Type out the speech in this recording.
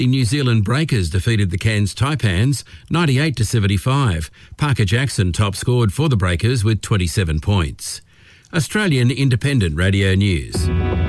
The New Zealand Breakers defeated the Cairns Taipans 98-75. Parker Jackson top scored for the Breakers with 27 points. Australian Independent Radio News.